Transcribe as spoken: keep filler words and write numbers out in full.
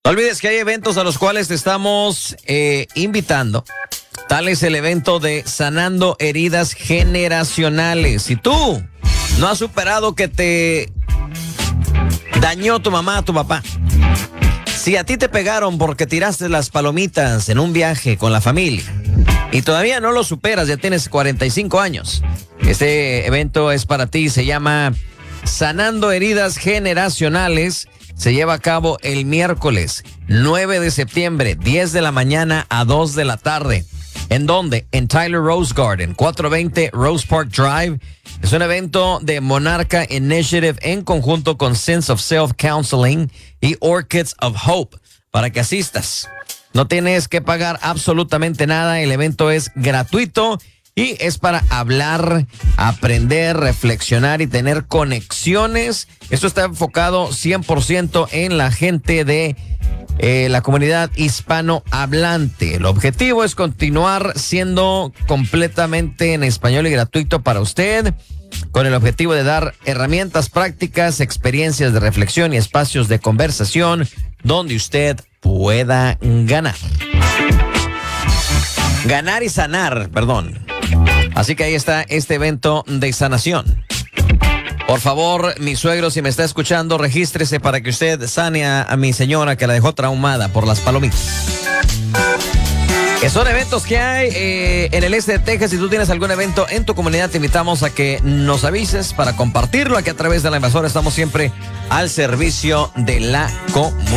No olvides que hay eventos a los cuales te estamos eh, invitando. Tal es el evento de Sanando Heridas Generacionales. Si tú no has superado que te dañó tu mamá, tu papá, si a ti te pegaron porque tiraste las palomitas en un viaje con la familia y todavía no lo superas, ya tienes cuarenta y cinco años, este evento es para ti. Se llama Sanando Heridas Generacionales. Se lleva a cabo el miércoles nueve de septiembre, diez de la mañana a dos de la tarde. ¿En dónde? En Tyler Rose Garden, cuatrocientos veinte Rose Park Drive. Es un evento de Monarca Initiative en conjunto con Sense of Self Counseling y Orchids of Hope para que asistas. No tienes que pagar absolutamente nada. El evento es gratuito y es para hablar, aprender, reflexionar y tener conexiones. Esto está enfocado cien por ciento en la gente de eh, la comunidad hispanohablante. El objetivo es continuar siendo completamente en español y gratuito para usted, con el objetivo de dar herramientas prácticas, experiencias de reflexión y espacios de conversación donde usted pueda ganar. Ganar y sanar, perdón. Así que ahí está este evento de sanación. Por favor, mi suegro, si me está escuchando, regístrese para que usted sane a, a mi señora que la dejó traumada por las palomitas. Que son eventos que hay eh, en el este de Texas. Si tú tienes algún evento en tu comunidad, te invitamos a que nos avises para compartirlo. Aquí a través de la invasora estamos siempre al servicio de la comunidad.